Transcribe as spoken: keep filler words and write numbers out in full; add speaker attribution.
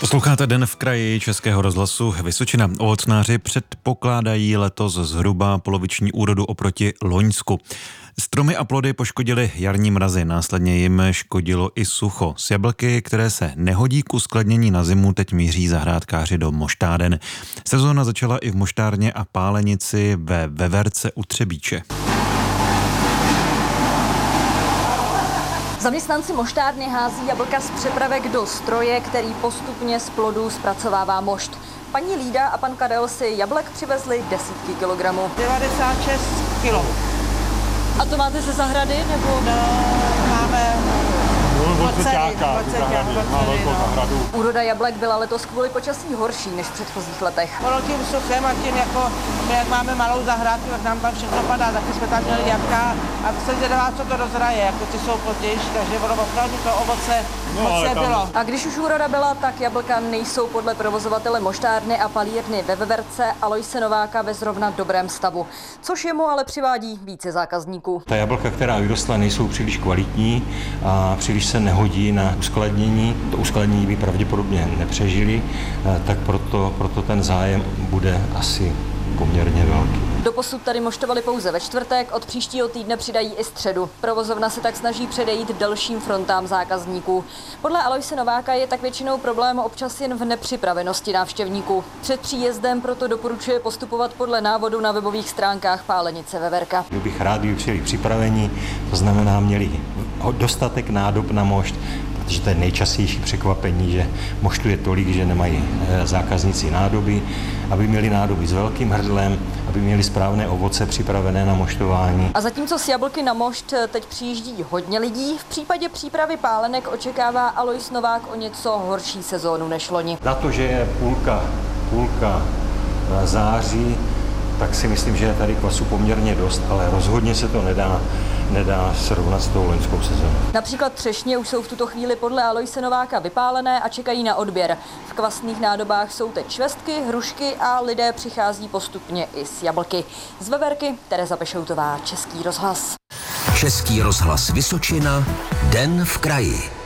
Speaker 1: Posloucháte Den v kraji Českého rozhlasu Vysočina. Ovocnáři předpokládají letos zhruba poloviční úrodu oproti loňsku. Stromy a plody poškodily jarní mrazy, následně jim škodilo i sucho. S jablky, které se nehodí k uskladnění na zimu, teď míří zahrádkáři do moštáren. Sezóna začala i v moštárně a pálenici ve Veverce u Třebíče.
Speaker 2: Zaměstnanci moštárny hází jablka z přepravek do stroje, který postupně z plodů zpracovává mošt. Paní Lída a pan Karel si jablek přivezli desítky kilogramů.
Speaker 3: devadesát šest kilo.
Speaker 2: A to máte ze zahrady, nebo?
Speaker 3: No, máme
Speaker 2: Úroda jablek byla letos kvůli počasí horší než v předchozích letech.
Speaker 3: Ono tím suchem a tím, jako my jak máme malou zahrádku, tak nám tam všechno padá, taky jsme tam měli jablka a se zvědavá, co to rozraje, jako ty jsou pozdější, takže ono opravdu to ovoce no, moc nebylo.
Speaker 2: A když už úroda byla, tak jablka nejsou podle provozovatele moštárny a palírny ve Veverce Aloise Nováka ve zrovna dobrém stavu, což jemu ale přivádí více zákazníků.
Speaker 4: Ta jablka, která vyrostla, nejsou příliš kvalitní a příliš se nehodí na uskladnění. To uskladnění by pravděpodobně nepřežili, tak proto, proto ten zájem bude asi poměrně velký.
Speaker 2: Doposud tady moštovali pouze ve čtvrtek, od příštího týdne přidají i středu. Provozovna se tak snaží předejít delším frontám zákazníků. Podle Aloise Nováka je tak většinou problém občas jen v nepřipravenosti návštěvníků. Před příjezdem proto doporučuje postupovat podle návodu na webových stránkách pálenice Veverka.
Speaker 4: Byl bych rád, kdyby přijeli připravení, to znamená měli dostatek nádob na mošt, protože to je nejčastější překvapení, že moštuje tolik, že nemají zákazníci nádoby, aby měli nádoby s velkým hrdlem, aby měli správné ovoce připravené na moštování.
Speaker 2: A zatímco s jablky na mošt teď přijíždí hodně lidí, v případě přípravy pálenek očekává Alois Novák o něco horší sezónu než loni.
Speaker 4: Na to, že je půlka, půlka září, tak si myslím, že je tady kvasu poměrně dost, ale rozhodně se to nedá, nedá srovnat s tou loňskou sezónou.
Speaker 2: Například třešně už jsou v tuto chvíli podle Aloise Nováka vypálené a čekají na odběr. V kvasných nádobách jsou teď švestky, hrušky a lidé přichází postupně i s jablky. Z Veverky Tereza Pešoutová, Český rozhlas.
Speaker 5: Český rozhlas Vysočina, Den v kraji.